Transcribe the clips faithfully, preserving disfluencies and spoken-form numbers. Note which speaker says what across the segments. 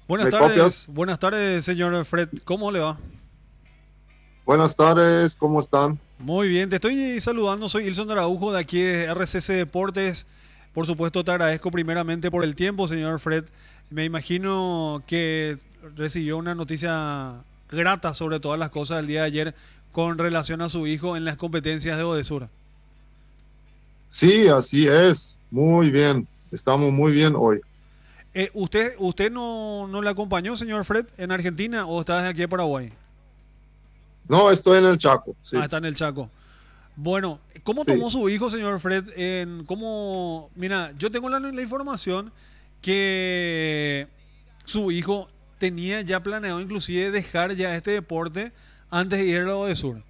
Speaker 1: Buenas
Speaker 2: ¿Me copias?
Speaker 1: tardes, buenas tardes, señor Fred. ¿Cómo le va?
Speaker 2: Buenas tardes, ¿cómo están?
Speaker 1: Muy bien, te estoy saludando. Soy Ilson Araujo de aquí de R C C Deportes. Por supuesto, te agradezco primeramente por el tiempo, señor Fred. Me imagino que recibió una noticia grata sobre todas las cosas del día de ayer con relación a su hijo en las competencias de Odesur.
Speaker 2: Sí, así es. Muy bien. Estamos muy bien hoy.
Speaker 1: Eh, ¿usted, usted no, no le acompañó, señor Fred, en Argentina o está desde aquí de Paraguay?
Speaker 2: No, estoy en el Chaco.
Speaker 1: Ah,
Speaker 2: Sí,
Speaker 1: está en el Chaco. Bueno, ¿cómo
Speaker 2: sí.
Speaker 1: tomó su hijo, señor Fred? En cómo, mira, yo tengo la, la información que su hijo tenía ya planeado inclusive dejar ya este deporte antes de ir a lo de sur.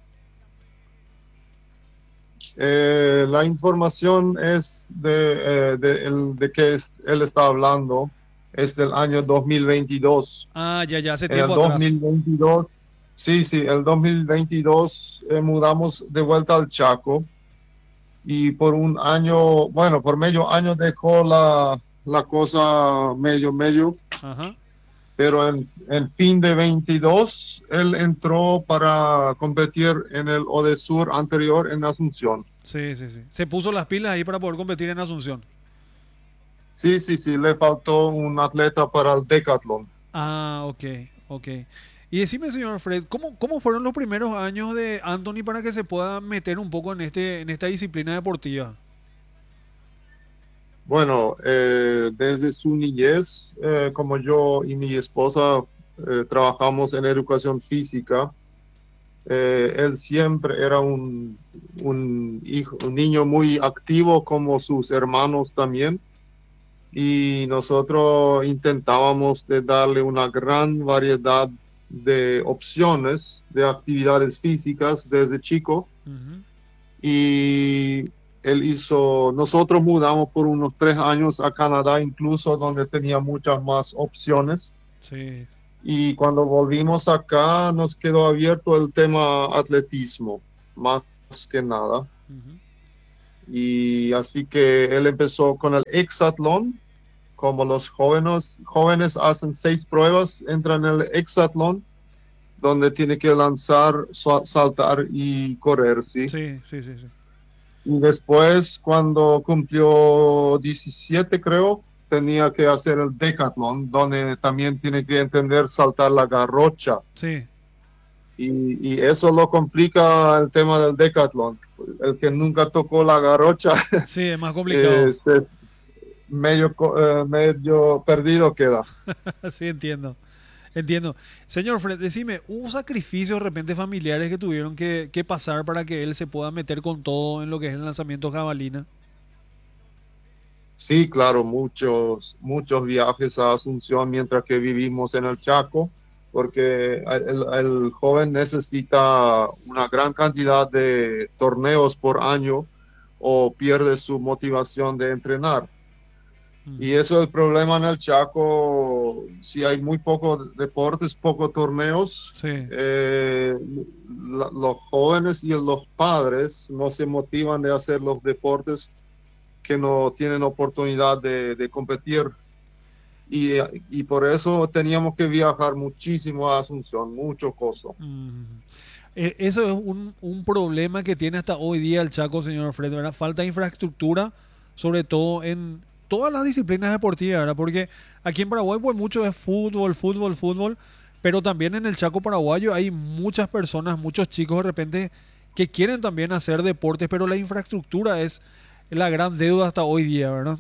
Speaker 2: Eh, la información es de, eh, de, el- de que es- él está hablando. Es del año dos mil veintidós.
Speaker 1: Ah, ya, ya, hace
Speaker 2: En el
Speaker 1: tiempo atrás.
Speaker 2: dos mil veintidós, sí, sí, el dos mil veintidós eh, mudamos de vuelta al Chaco y por un año, bueno, por medio año dejó la, la cosa medio, medio.
Speaker 1: Ajá.
Speaker 2: Pero en, en fin de veintidós, él entró para competir en el Odesur anterior en Asunción.
Speaker 1: Sí, sí, sí. Se puso las pilas ahí para poder competir en Asunción.
Speaker 2: Sí, sí, sí, le faltó un atleta para el Decathlon.
Speaker 1: Ah, ok, ok. Y decime, señor Fred, ¿cómo, cómo fueron los primeros años de Anthony para que se pueda meter un poco en, este, en esta disciplina deportiva?
Speaker 2: Bueno, eh, desde su niñez, eh, como yo y mi esposa eh, trabajamos en educación física, eh, él siempre era un, un hijo, un niño muy activo como sus hermanos también. Y nosotros intentábamos de darle una gran variedad de opciones de actividades físicas desde chico
Speaker 1: Ujú.
Speaker 2: y él hizo, nosotros mudamos por unos tres años a Canadá incluso donde tenía muchas más opciones
Speaker 1: Sí.
Speaker 2: y cuando volvimos acá nos quedó abierto el tema atletismo más que nada
Speaker 1: Ujú.
Speaker 2: y así que él empezó con el hexatlón como los jóvenes, jóvenes hacen seis pruebas, entran en el hexatlón, donde tiene que lanzar, saltar y correr, ¿sí?
Speaker 1: Sí, sí, sí, sí.
Speaker 2: Y después, cuando cumplió diecisiete, creo, tenía que hacer el decatlón, donde también tiene que entender saltar la garrocha.
Speaker 1: Sí,
Speaker 2: Y, y eso lo complica el tema del decatlón. El que nunca tocó la garrocha,
Speaker 1: sí, es más complicado.
Speaker 2: este, medio, eh, medio perdido queda.
Speaker 1: Sí, entiendo. Entiendo. Señor Fred, decime, ¿hubo sacrificios de repente familiares que tuvieron que, que pasar para que él se pueda meter con todo en lo que es el lanzamiento jabalina?
Speaker 2: Sí, claro, muchos, muchos viajes a Asunción mientras que vivimos en el Chaco, porque el, el joven necesita una gran cantidad de torneos por año o pierde su motivación de entrenar. Y
Speaker 1: Ujú.
Speaker 2: eso es el problema en el Chaco, si hay muy pocos deportes, pocos torneos,
Speaker 1: Sí.
Speaker 2: eh, la- los jóvenes y los padres no se motivan de hacer los deportes que no tienen oportunidad de, de competir y, y, por eso teníamos que viajar muchísimo a Asunción, mucho costo.
Speaker 1: Mm. Eh, Eso es un, un problema que tiene hasta hoy día el Chaco, señor Fred, ¿verdad? Falta de infraestructura, sobre todo en todas las disciplinas deportivas, ¿verdad? Porque aquí en Paraguay, pues mucho es fútbol, fútbol, fútbol, pero también en el Chaco paraguayo hay muchas personas, muchos chicos de repente que quieren también hacer deportes, pero la infraestructura es la gran deuda hasta hoy día, ¿verdad?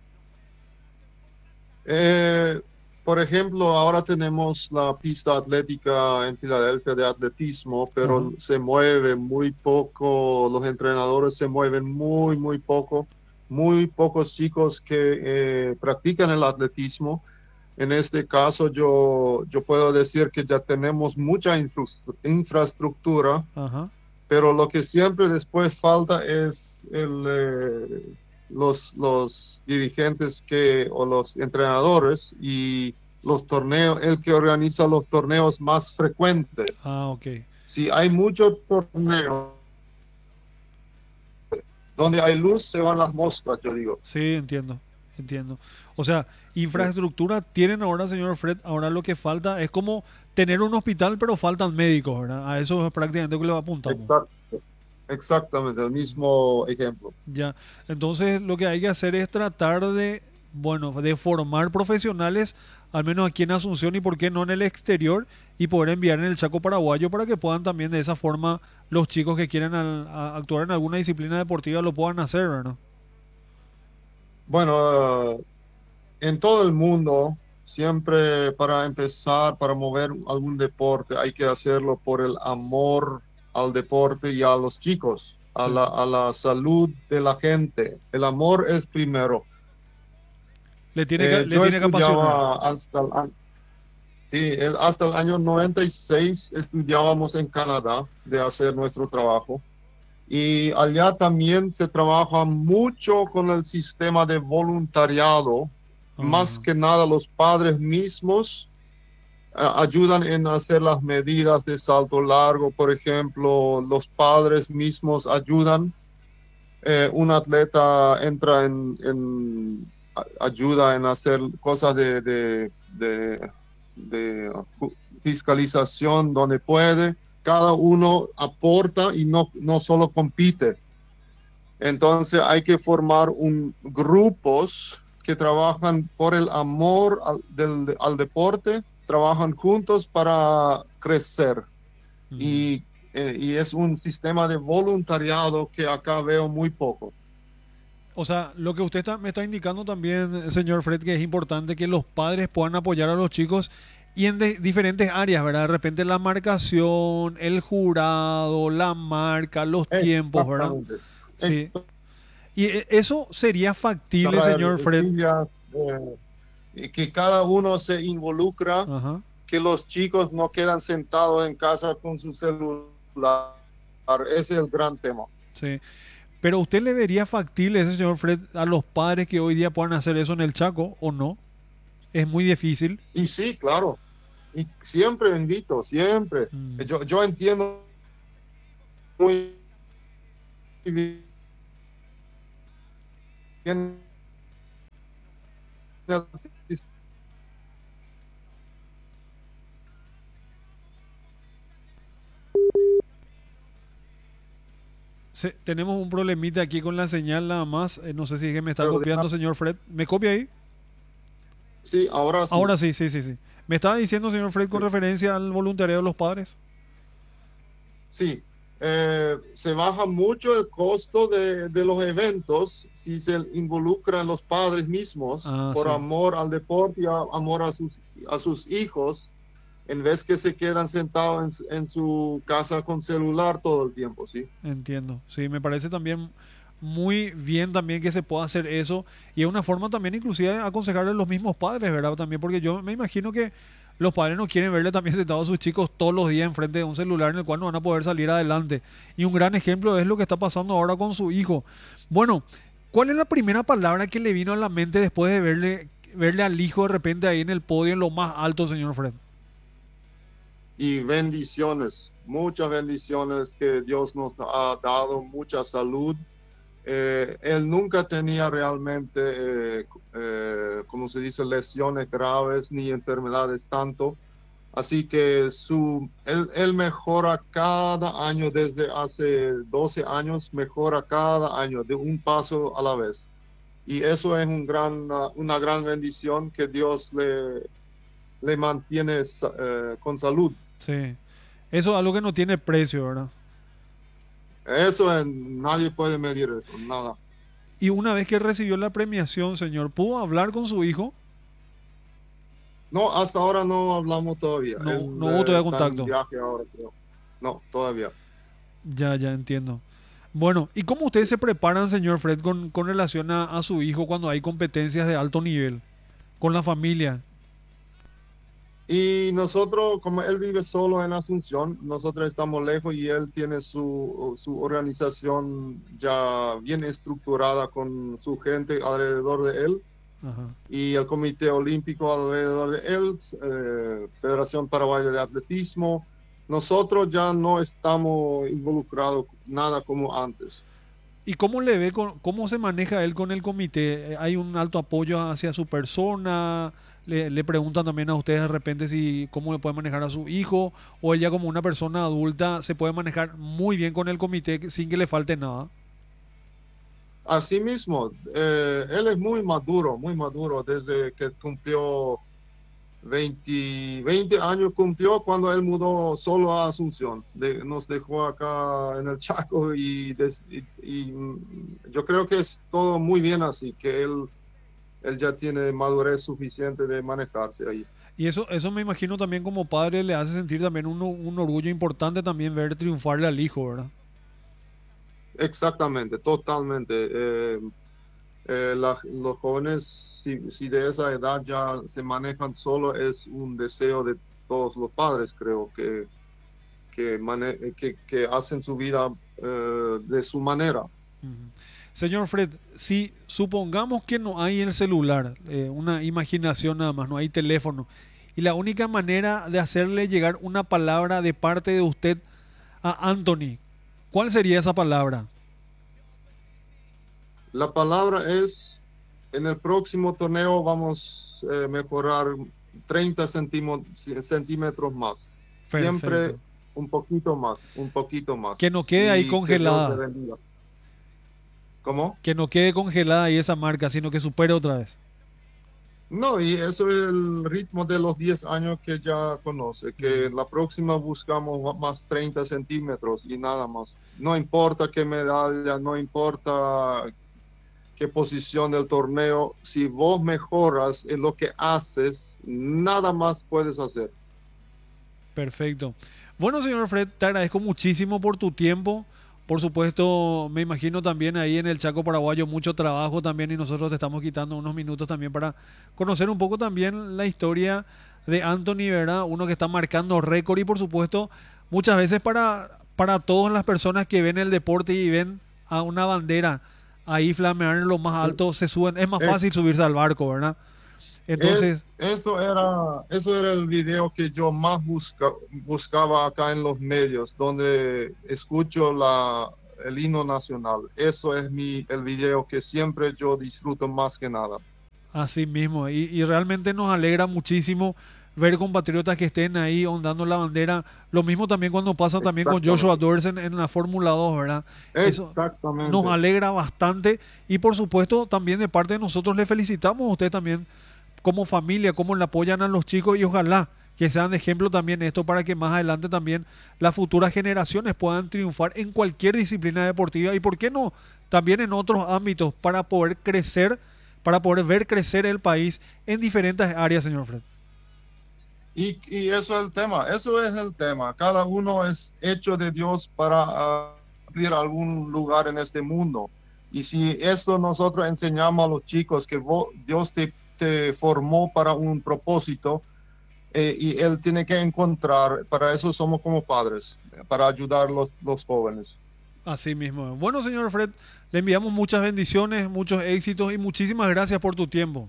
Speaker 2: Eh, por ejemplo, ahora tenemos la pista atlética en Filadelfia de atletismo,
Speaker 1: Ajá.
Speaker 2: pero se mueve muy poco, los entrenadores se mueven muy, muy poco, muy pocos chicos que eh, practican el atletismo. En este caso, yo, yo puedo decir que ya tenemos mucha infra- infraestructura,
Speaker 1: Ajá.
Speaker 2: pero lo que siempre después falta es el, eh, los, los dirigentes que, o los entrenadores y los torneos, el que organiza los torneos más frecuentes.
Speaker 1: Ah, ok.
Speaker 2: Si hay muchos torneos donde hay luz, se van las moscas, yo digo.
Speaker 1: Sí, entiendo. entiendo. O sea, infraestructura tienen ahora, señor Fred, ahora lo que falta es como tener un hospital, pero faltan médicos, ¿verdad? A eso es prácticamente lo que le apuntamos.
Speaker 2: Exact- exactamente, el mismo ejemplo.
Speaker 1: Ya, entonces lo que hay que hacer es tratar de, bueno, de formar profesionales, al menos aquí en Asunción y por qué no en el exterior, y poder enviar en el Chaco paraguayo para que puedan también de esa forma los chicos que quieren al- a- actuar en alguna disciplina deportiva lo puedan hacer, ¿verdad?
Speaker 2: Bueno, eh, en todo el mundo, siempre para empezar, para mover algún deporte, hay que hacerlo por el amor al deporte y a los chicos, a
Speaker 1: Sí.
Speaker 2: la, a la salud de la gente. El amor es primero.
Speaker 1: Le tiene que,
Speaker 2: Eh,
Speaker 1: le
Speaker 2: yo
Speaker 1: tiene que apasionar.
Speaker 2: estudiaba hasta el, an- sí, el- hasta el año noventa y seis estudiábamos en Canadá de hacer nuestro trabajo. Y allá también se trabaja mucho con el sistema de voluntariado. Más
Speaker 1: Ajá.
Speaker 2: que nada los padres mismos eh, ayudan en hacer las medidas de salto largo, por ejemplo, los padres mismos ayudan. Eh, un atleta entra en, en a- ayuda en hacer cosas de, de, de, de fiscalización donde puede. Cada uno aporta y no, no solo compite. Entonces hay que formar un, grupos que trabajan por el amor al, del, al deporte, trabajan juntos para crecer.
Speaker 1: Ujú.
Speaker 2: Y, eh, y es un sistema de voluntariado que acá veo muy poco.
Speaker 1: O sea, lo que usted está, me está indicando también, señor Fred, que es importante que los padres puedan apoyar a los chicos y en de- diferentes áreas, ¿verdad? De repente la marcación, el jurado, la marca, los tiempos, ¿verdad?
Speaker 2: Exactamente.
Speaker 1: Sí. Y eh, eso sería factible,
Speaker 2: Traer
Speaker 1: señor Fred.
Speaker 2: sillas, eh, y que cada uno se involucra,
Speaker 1: Ajá.
Speaker 2: que los chicos no quedan sentados en casa con su celular. Ese es el gran tema.
Speaker 1: Sí. Pero usted le vería factible ese señor Fred a los padres que hoy día puedan hacer eso en el Chaco o no. Es muy difícil.
Speaker 2: Y sí, claro. Y siempre invito, siempre.
Speaker 1: Mm.
Speaker 2: Yo, yo entiendo muy bien.
Speaker 1: Se- tenemos un problemita aquí con la señal nada más. Eh, no sé si es que me está copiando, señor Fred. ¿Me copia ahí?
Speaker 2: Sí, ahora sí.
Speaker 1: Ahora sí, sí, sí, sí. Me estaba diciendo, señor Fred, con
Speaker 2: Sí.
Speaker 1: referencia al voluntariado de los padres.
Speaker 2: Sí. Eh, se baja mucho el costo de, de los eventos si se involucran los padres mismos
Speaker 1: Ah,
Speaker 2: por
Speaker 1: sí,
Speaker 2: amor al deporte y a- amor a sus, a sus hijos, en vez que se quedan sentados en, en su casa con celular todo el tiempo, ¿sí?
Speaker 1: entiendo. Sí, me parece también muy bien también que se pueda hacer eso. Y es una forma también inclusive de aconsejarle a los mismos padres, ¿verdad? También porque yo me imagino que los padres no quieren verle también sentados a sus chicos todos los días enfrente de un celular en el cual no van a poder salir adelante. Y un gran ejemplo es lo que está pasando ahora con su hijo. Bueno, ¿cuál es la primera palabra que le vino a la mente después de verle, verle al hijo de repente ahí en el podio en lo más alto, señor Fred?
Speaker 2: Y bendiciones, muchas bendiciones que Dios nos ha dado, mucha salud. Eh, él nunca tenía realmente, eh, eh, como se dice, lesiones graves ni enfermedades tanto. Así que su, él, él mejora cada año, desde hace doce años, mejora cada año, de un paso a la vez. Y eso es un gran, una gran bendición que Dios le, le mantiene eh, con salud.
Speaker 1: Sí. Eso es algo que no tiene precio, ¿verdad?
Speaker 2: Eso es, nadie puede medir eso, nada.
Speaker 1: Y una vez que recibió la premiación, señor, ¿pudo hablar con su hijo?
Speaker 2: No, hasta ahora no hablamos todavía.
Speaker 1: No,
Speaker 2: Él
Speaker 1: no hubo
Speaker 2: eh,
Speaker 1: todavía
Speaker 2: está en
Speaker 1: contacto.
Speaker 2: viaje ahora, creo. No, todavía.
Speaker 1: Ya, ya entiendo. Bueno, ¿y cómo ustedes se preparan, señor Fred, con, con relación a, a su hijo cuando hay competencias de alto nivel? Con la familia.
Speaker 2: Y nosotros, como él vive solo en Asunción, nosotros estamos lejos y él tiene su, su organización ya bien estructurada con su gente alrededor de él
Speaker 1: Ajá.
Speaker 2: y el Comité Olímpico alrededor de él, eh, Federación Paraguaya de Atletismo. Nosotros ya no estamos involucrados nada como antes.
Speaker 1: ¿Y cómo le ve, con, cómo se maneja él con el comité? Eh, ¿Hay un alto apoyo hacia su persona? Le, le preguntan también a ustedes de repente si cómo le puede manejar a su hijo, o ella como una persona adulta se puede manejar muy bien con el comité sin que le falte nada.
Speaker 2: Asimismo, eh, él es muy maduro, muy maduro desde que cumplió veinte, veinte años cumplió cuando él mudó solo a Asunción. De- nos dejó acá en el Chaco y, des- y- y, mm, yo creo que es todo muy bien así, que él, él ya tiene madurez suficiente de manejarse ahí.
Speaker 1: Y eso, eso me imagino también como padre le hace sentir también un, un orgullo importante también ver triunfarle al hijo, ¿verdad?
Speaker 2: Exactamente, totalmente. Eh, eh, la- los jóvenes, si, si de esa edad ya se manejan solo, es un deseo de todos los padres, creo que, que, mane- que, que hacen su vida eh, de su manera.
Speaker 1: Ujú. Señor Fred, si supongamos que no hay el celular, eh, una imaginación nada más, no hay teléfono, y la única manera de hacerle llegar una palabra de parte de usted a Anthony, ¿cuál sería esa palabra?
Speaker 2: La palabra es, en el próximo torneo vamos a mejorar treinta centimo- centímetros más. Siempre
Speaker 1: Perfecto.
Speaker 2: un poquito más, un poquito
Speaker 1: Que
Speaker 2: más.
Speaker 1: no quede ahí
Speaker 2: Y que Dios le
Speaker 1: congelada,
Speaker 2: bendiga. ¿Cómo?
Speaker 1: que no quede congelada ahí esa marca, sino que supere otra vez.
Speaker 2: No, y eso es el ritmo de los diez años que ya conoce, que
Speaker 1: Ujú.
Speaker 2: la próxima buscamos más treinta centímetros y nada más. No importa qué medalla, no importa qué posición del torneo, si vos mejoras en lo que haces, nada más puedes hacer.
Speaker 1: Perfecto. Bueno, señor Fred, te agradezco muchísimo por tu tiempo. Por supuesto, me imagino también ahí en el Chaco Paraguayo mucho trabajo también y nosotros te estamos quitando unos minutos también para conocer un poco también la historia de Anthony, ¿verdad? Uno que está marcando récord y por supuesto muchas veces para, para todas las personas que ven el deporte y ven a una bandera ahí flamear en lo más alto, se suben, es más
Speaker 2: Es,
Speaker 1: fácil subirse al barco, ¿verdad?
Speaker 2: es-
Speaker 1: Entonces,
Speaker 2: eso era, eso era el video que yo más busca, buscaba acá en los medios, donde escucho la, el himno nacional. Eso es mi, el video que siempre yo disfruto más que nada.
Speaker 1: así mismo, y, y realmente nos alegra muchísimo ver compatriotas que estén ahí ondando la bandera. Lo mismo también cuando pasa también con Joshua
Speaker 2: Exactamente.
Speaker 1: Doersen en la Fórmula dos, ¿verdad? Eso nos
Speaker 2: Exactamente.
Speaker 1: alegra bastante y por supuesto también de parte de nosotros le felicitamos a usted también como familia, cómo le apoyan a los chicos y ojalá que sean de ejemplo también esto para que más adelante también las futuras generaciones puedan triunfar en cualquier disciplina deportiva y por qué no, también en otros ámbitos para poder crecer, para poder ver crecer el país en diferentes áreas, señor Fred.
Speaker 2: Y, y eso es el tema, eso es el tema. Cada uno es hecho de Dios para uh, cumplir algún lugar en este mundo. Y si esto nosotros enseñamos a los chicos que vos, Dios te, te formó para un propósito eh, y Él tiene que encontrar, para eso somos como padres, para ayudar a los, los jóvenes.
Speaker 1: Así mismo. Bueno, señor Fred, le enviamos muchas bendiciones, muchos éxitos y muchísimas gracias por tu tiempo.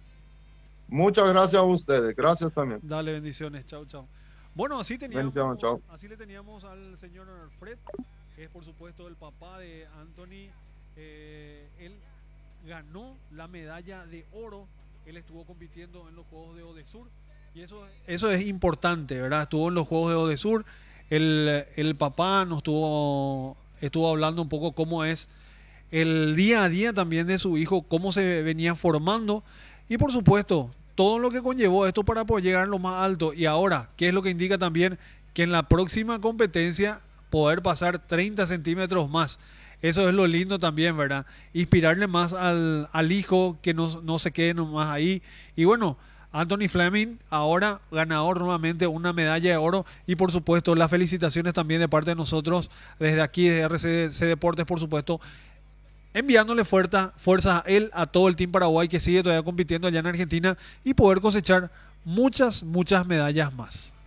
Speaker 2: Muchas gracias a ustedes, gracias también.
Speaker 1: Dale bendiciones, chao, chao. Bueno, así teníamos,
Speaker 2: Bendiciones, chao.
Speaker 1: así le teníamos al señor Fred, que es por supuesto el papá de Anthony. Eh, él ganó la medalla de oro. Él estuvo compitiendo en los Juegos de Odesur y eso, eso es importante, ¿verdad? Estuvo en los Juegos de Odesur. El, el papá nos estuvo, estuvo hablando un poco cómo es el día a día también de su hijo, cómo se venía formando y por supuesto todo lo que conllevó esto para poder llegar a lo más alto y ahora, ¿qué es lo que indica también? Que en la próxima competencia poder pasar treinta centímetros más. Eso es lo lindo también, ¿verdad? Inspirarle más al, al hijo que no, no se quede nomás ahí. Y bueno, Anthony Fleming, ahora ganador nuevamente una medalla de oro y por supuesto las felicitaciones también de parte de nosotros desde aquí, de R C C Deportes, por supuesto, enviándole fuerza, fuerza a él, a todo el Team Paraguay que sigue todavía compitiendo allá en Argentina y poder cosechar muchas, muchas medallas más.